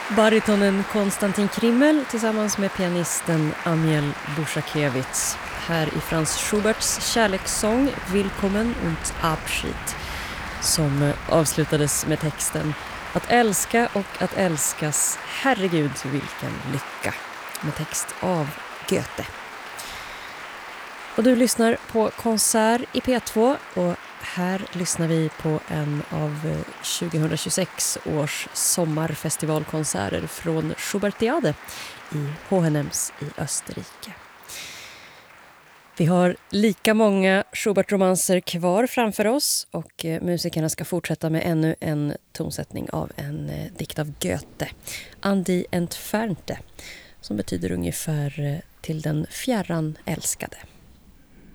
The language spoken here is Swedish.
Baritonen Konstantin Krimmel tillsammans med pianisten Amiel Bushakevitz här i Franz Schuberts kärlekssång Willkommen und Abschied, som avslutades med texten att älska och att älskas, herregud vilken lycka, med text av Goethe. Och du lyssnar på Konsert i P2 och här lyssnar vi på en av 2026 års sommarfestivalkonserter från Schubertiade i Hohenems i Österrike. Vi har lika många Schubert-romanser kvar framför oss och musikerna ska fortsätta med ännu en tonsättning av en dikt av Goethe, An die Entfernte, som betyder ungefär till den fjärran älskade.